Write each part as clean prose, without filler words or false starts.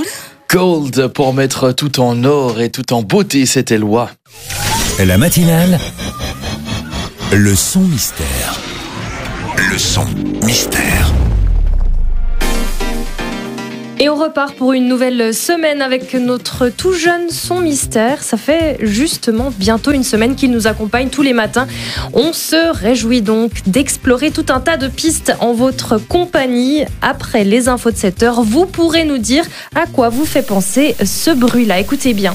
Gold pour mettre tout en or et tout en beauté, c'était Loi. La matinale, le son mystère. Le son mystère. Et on repart pour une nouvelle semaine avec notre tout jeune son mystère. Ça fait justement bientôt une semaine qu'il nous accompagne tous les matins. On se réjouit donc d'explorer tout un tas de pistes en votre compagnie. Après les infos de 7 heures, vous pourrez nous dire à quoi vous fait penser ce bruit-là. Écoutez bien.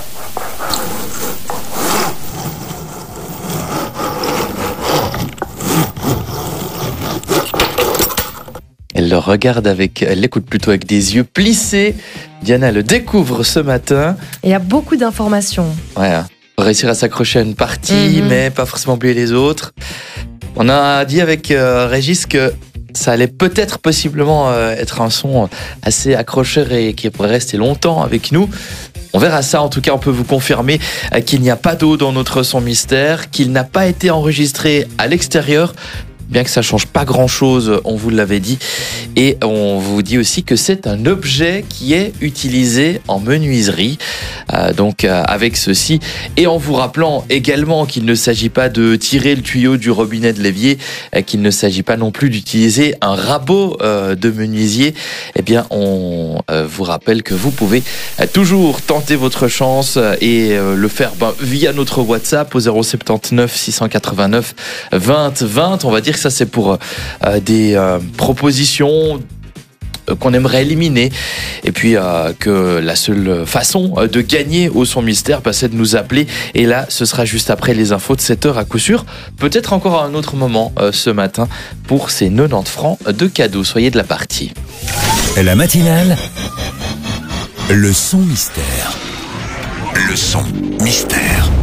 Elle le regarde elle l'écoute plutôt avec des yeux plissés. Diana le découvre ce matin. Il y a beaucoup d'informations. Ouais, réussir à s'accrocher à une partie, mais pas forcément oublier les autres. On a dit avec Régis que ça allait peut-être possiblement être un son assez accrocheur et qui pourrait rester longtemps avec nous. On verra ça, en tout cas on peut vous confirmer qu'il n'y a pas d'eau dans notre son mystère, qu'il n'a pas été enregistré à l'extérieur. Bien que ça change pas grand-chose, on vous l'avait dit. Et on vous dit aussi que c'est un objet qui est utilisé en menuiserie. Donc avec ceci, et en vous rappelant également qu'il ne s'agit pas de tirer le tuyau du robinet de l'évier, qu'il ne s'agit pas non plus d'utiliser un rabot de menuisier, eh bien on vous rappelle que vous pouvez toujours tenter votre chance et le faire via notre WhatsApp au 079 689 20 20. On va dire que ça c'est pour des propositions qu'on aimerait éliminer, et puis que la seule façon de gagner au son mystère, c'est de nous appeler, et là ce sera juste après les infos de 7 heures à coup sûr, peut-être encore à un autre moment ce matin pour ces 90 francs de cadeaux. Soyez de la partie. La matinale, le son mystère. Le son mystère.